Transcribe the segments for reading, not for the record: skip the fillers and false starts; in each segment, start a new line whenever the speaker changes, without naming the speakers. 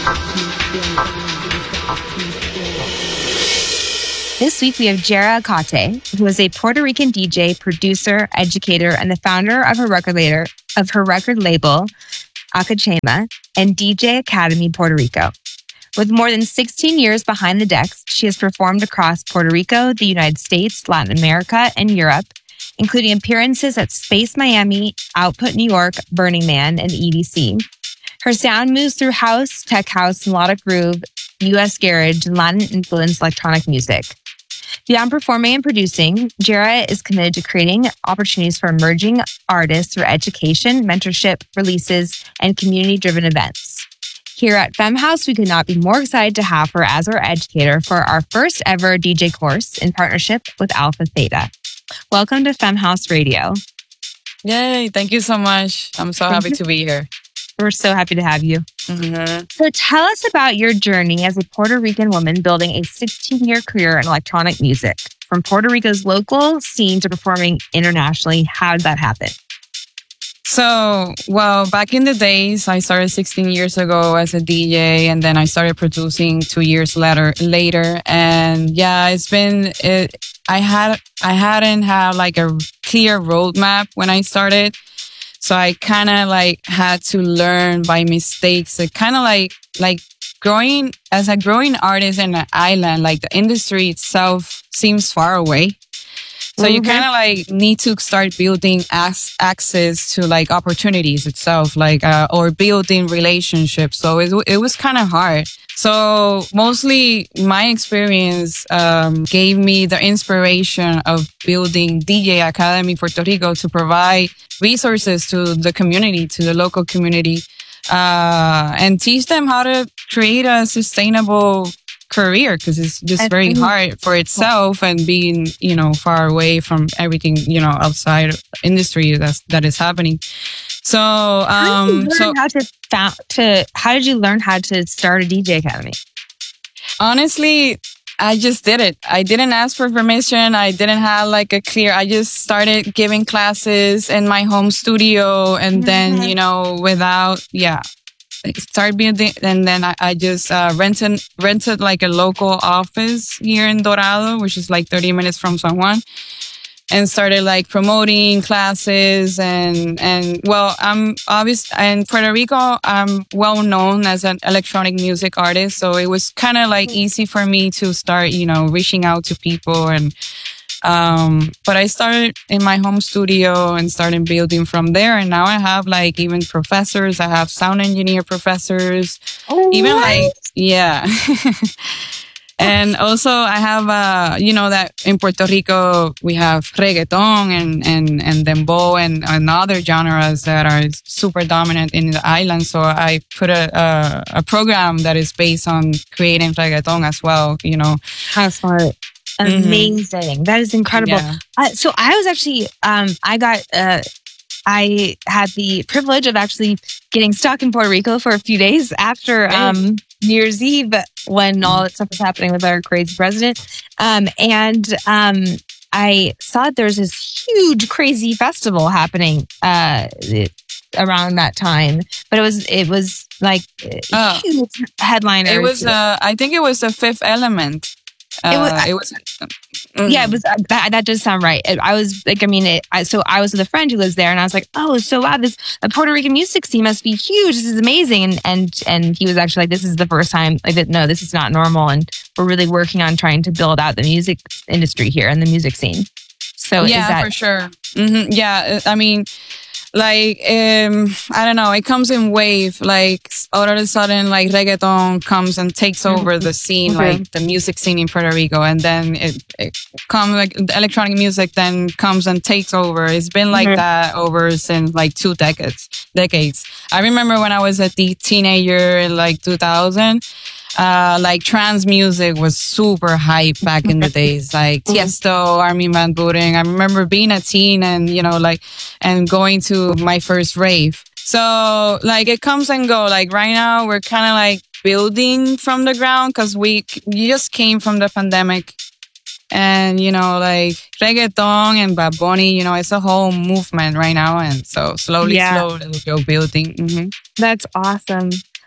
This week we have Jera Acate, who is a Puerto Rican DJ, producer, educator, and the founder of her record label, Acachema, and DJ Academy Puerto Rico. With more than 16 years behind the decks, she has performed across Puerto Rico, the United States, Latin America, and Europe, including appearances at Space Miami, Output New York, Burning Man, and EDC. Her sound moves through house, tech house, melodic groove, US garage, and Latin-influenced electronic music. Beyond performing and producing, Jera is committed to creating opportunities for emerging artists through education, mentorship, releases, and community-driven events. Here at FemHouse, we could not be more excited to have her as our educator for our first ever DJ course in partnership with Alpha Theta. Welcome to FemHouse Radio.
Yay, thank you so much. I'm so happy to be here.
We're so happy to have you.
Mm-hmm.
So tell us about your journey as a Puerto Rican woman building a 16-year career in electronic music. From Puerto Rico's local scene to performing internationally, how did that happen?
So, well, back in the days, I started 16 years ago as a DJ, and then I started producing 2 years later. And yeah, I hadn't had like a clear roadmap when I started. So I kind of like had to learn by mistakes. It kind of like growing as a growing artist in an island, like the industry itself seems far away. So you kind of like need to start building access to like opportunities itself, like, or building relationships. So it was kind of hard. So mostly my experience, gave me the inspiration of building DJ Academy Puerto Rico to provide resources to the community, to the local community, and teach them how to create a sustainable career, because it's just very hard for itself, and being, far away from everything, outside industry that is happening. So,
how did you learn how to start a DJ Academy?
Honestly, I just did it. I didn't ask for permission. I didn't have like I just started giving classes in my home studio, and then, start building, and then I just rented like a local office here in Dorado, which is like 30 minutes from San Juan, and started like promoting classes and well, I'm obviously in Puerto Rico, I'm well known as an electronic music artist, so it was kind of like easy for me to start, reaching out to people. And but I started in my home studio and started building from there. And now I have like even professors. I have sound engineer professors.
Oh,
even
what?
like, yeah. And also I have, that in Puerto Rico, we have reggaeton and dembow and other genres that are super dominant in the island. So I put a program that is based on creating reggaeton as well,
How smart. Amazing. Mm-hmm. That is incredible.
Yeah.
So I was actually, I had the privilege of actually getting stuck in Puerto Rico for a few days after New Year's Eve, when all that stuff was happening with our crazy president. I saw there's this huge, crazy festival happening around that time, but it was like huge headliners.
It was, I think it was the Fifth Element. It was.
Yeah, it was. That does sound right. I was like, so I was with a friend who lives there, and I was like, oh, so wow, a Puerto Rican music scene must be huge. This is amazing. And he was actually like, this is the first time. Like, no, this is not normal, and we're really working on trying to build out the music industry here and the music scene. So
yeah, for sure. Mm-hmm. Yeah, I don't know, it comes in wave, like all of a sudden, like reggaeton comes and takes over the scene, like the music scene in Puerto Rico, and then it comes, like the electronic music then comes and takes over. It's been like that over since like 2 decades. I remember when I was a teenager in like 2000, like trance music was super hype back in the days, like Tiesto, Armin van Buuren. I remember being a teen and, and going to my first rave. So like it comes and go. Like right now we're kind of like building from the ground, because we just came from the pandemic. And, like reggaeton and Bad Bunny, it's a whole movement right now. And so slowly we'll go building. Mm-hmm.
That's awesome.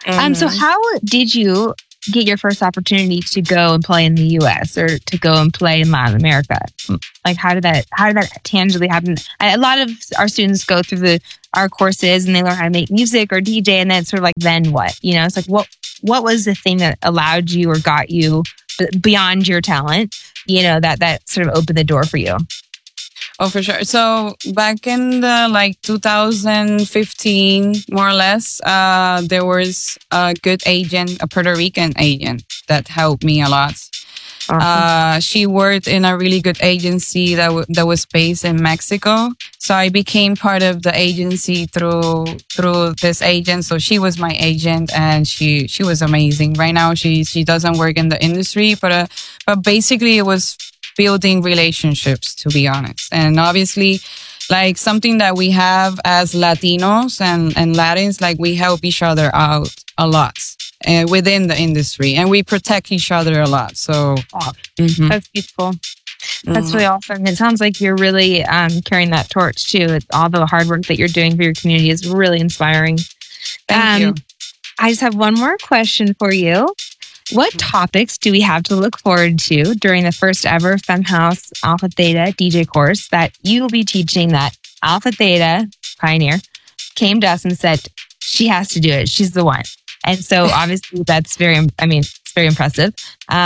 So how did you get your first opportunity to go and play in the US or to go and play in Latin America? Like how did that tangibly happen? A lot of our students go through our courses and they learn how to make music or DJ, and then it's sort of like, then what? You know, it's like, what was the thing that allowed you or got you beyond your talent, you know, that sort of opened the door for you?
Oh, for sure. So back in the 2015, more or less, there was a good agent, a Puerto Rican agent that helped me a lot. She worked in a really good agency that was based in Mexico. So I became part of the agency through this agent. So she was my agent, and she was amazing. Right now, she doesn't work in the industry, but basically it was building relationships, to be honest. And obviously, like something that we have as Latinos and Latins, like we help each other out a lot within the industry, and we protect each other a lot. So
that's beautiful. That's really awesome. It sounds like you're really carrying that torch too. All the hard work that you're doing for your community is really inspiring.
Thank you.
I just have one more question for you. What topics do we have to look forward to during the first ever FemHouse Alpha Theta DJ course that you will be teaching? That Alpha Theta pioneer came to us and said, she has to do it. She's the one. And so obviously that's it's very impressive.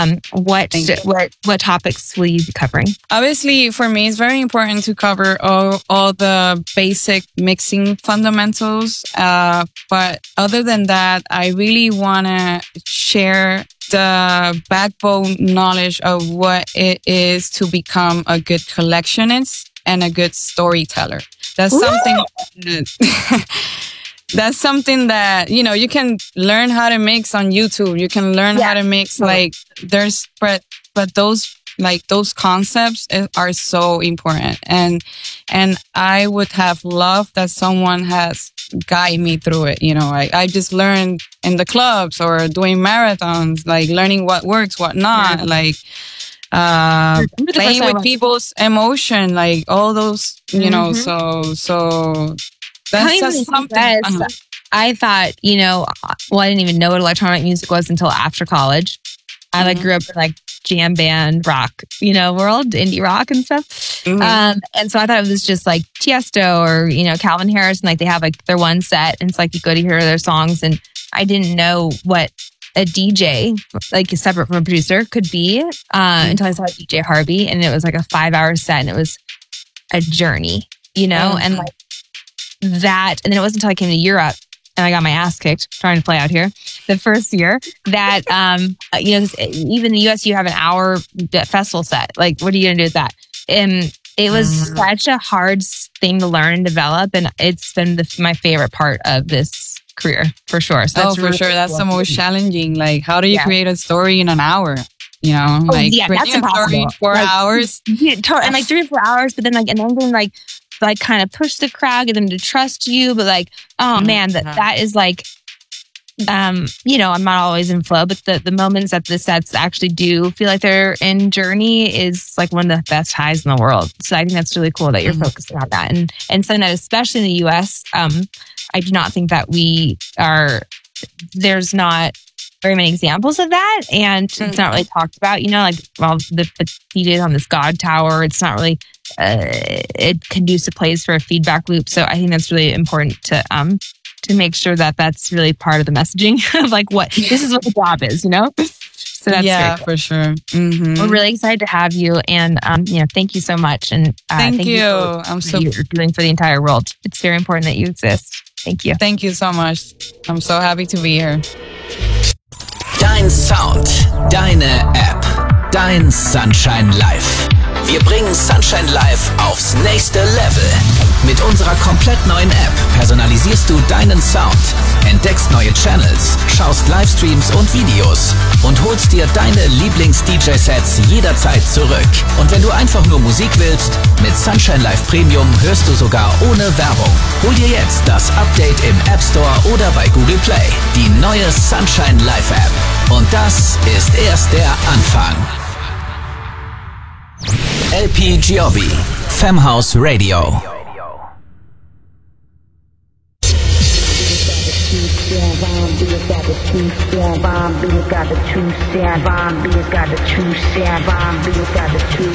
What topics will you be covering?
Obviously, for me, it's very important to cover all the basic mixing fundamentals. But other than that, I really want to share the backbone knowledge of what it is to become a good collectionist and a good storyteller. That's something that's something that, you know, you can learn how to mix on YouTube. You can learn how to mix, but those concepts are so important. And I would have loved that someone has guided me through it. You know, I just learned in the clubs or doing marathons, like learning what works, what not, playing with people's emotion, like all those, you know, so that's something.
I thought, you know, I didn't even know what electronic music was until after college. I grew up in jam band rock, you know, world, indie rock and stuff. And so I thought it was just like Tiesto or, you know, Calvin Harris, and they have their one set, and it's you go to hear their songs. And I didn't know what a DJ, separate from a producer, could be until I saw DJ Harvey, and it was a 5-hour set, and it was a journey, you know, and that. And then it wasn't until I came to Europe and I got my ass kicked trying to play out here the first year that, you know, even in the US, you have an hour festival set. What are you going to do with that? And it was such a hard thing to learn and develop. And it's been my favorite part of this career, for sure. So
that's really sure. That's cool. The most challenging. How do you create a story in an hour? You know,
that's impossible.
Story in 4 hours.
Yeah, and 3 or 4 hours, but then and then kind of push the crowd, get them to trust you. But man, that is you know, I'm not always in flow, but the moments that the sets actually do feel like they're in journey is one of the best highs in the world. So I think that's really cool that you're focusing on that. And something that, especially in the US, I do not think that there's not very many examples of that. And it's not really talked about, you know, the DJs on this God Tower, it's not really a conducive place for a feedback loop. So I think that's really important to make sure that that's really part of the messaging of this is what the job is, you know? So that's
for sure.
We're really excited to have you. And, you know, thank you so much. And
thank you.
For you're doing for the entire world. It's very important that you exist. Thank you.
Thank you so much. I'm so happy to be here.
Dein Sound, deine App, dein Sunshine Live. Wir bringen Sunshine Live aufs nächste Level. Mit unserer komplett neuen App personalisierst du deinen Sound, entdeckst neue Channels, schaust Livestreams und Videos und holst dir deine Lieblings-DJ-Sets jederzeit zurück. Und wenn du einfach nur Musik willst, mit Sunshine Live Premium hörst du sogar ohne Werbung. Hol dir jetzt das Update im App Store oder bei Google Play. Die neue Sunshine Live App. Und das ist erst der Anfang. LP Giobbi, FemHouse Radio.
Around, do it got the true sound. Bomb beats got the true sound. Bomb beats got the true sound. Bomb beats got the true